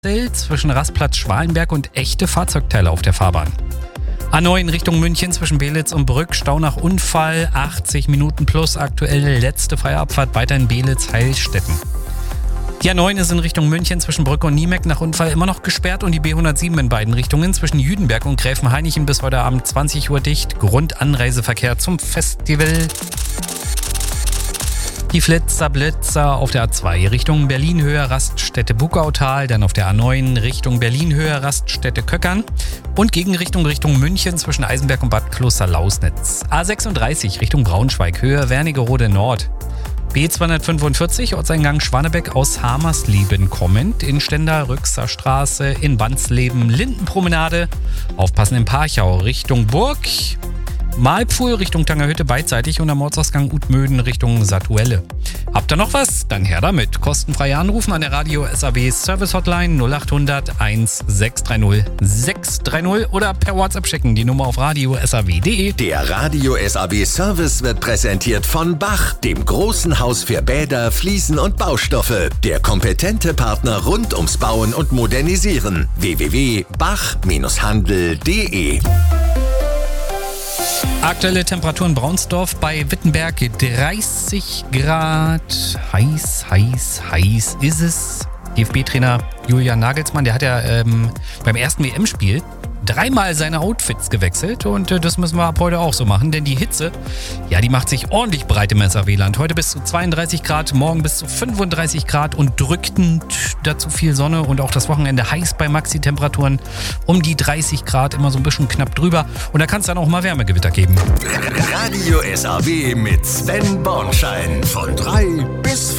zwischen Rastplatz Schwalenberg und echte Fahrzeugteile auf der Fahrbahn. A9 Richtung München zwischen Belitz und Brück, Stau nach Unfall, 80 Minuten plus, aktuell letzte freie Abfahrt weiter in Belitz-Heilstätten. Die A9 ist in Richtung München zwischen Brück und Niemeck nach Unfall immer noch gesperrt und die B107 in beiden Richtungen zwischen Jüdenberg und Gräfenhainichen bis heute Abend 20 Uhr dicht. Grundanreiseverkehr zum Festival. Die Blitzer auf der A2 Richtung Berlin-Höhe Raststätte Bukautal, dann auf der A9 Richtung Berlin-Höhe Raststätte Köckern und Gegenrichtung Richtung München zwischen Eisenberg und Bad Kloster-Lausnitz. A36 Richtung Braunschweig, Höhe Wernigerode Nord. B245 Ortseingang Schwanebeck aus Hamersleben kommend, in Stender-Rüxer Straße, in Wansleben Lindenpromenade. Aufpassen in Parchau Richtung Burg. Malpfuhl Richtung Tangerhütte beidseitig und am Ortsausgang Utmöden Richtung Satuelle. Habt ihr noch was? Dann her damit. Kostenfrei anrufen an der Radio SAW Service Hotline 0800 1630 630 oder per WhatsApp schicken die Nummer auf radiosaw.de. Der Radio SAW Service wird präsentiert von Bach, dem großen Haus für Bäder, Fliesen und Baustoffe. Der kompetente Partner rund ums Bauen und Modernisieren. www.bach-handel.de. Aktuelle Temperatur in Braunsdorf bei Wittenberg 30 Grad. Heiß ist es. DFB-Trainer Julian Nagelsmann, der hat ja beim ersten WM-Spiel dreimal seine Outfits gewechselt und das müssen wir ab heute auch so machen, denn die Hitze, ja, die macht sich ordentlich breit im SAW-Land. Heute bis zu 32 Grad, morgen bis zu 35 Grad und drückend, dazu viel Sonne und auch das Wochenende heiß bei Maxi-Temperaturen um die 30 Grad, immer so ein bisschen knapp drüber und da kann es dann auch mal Wärmegewitter geben. Radio SAW mit Sven Bornschein von 3 bis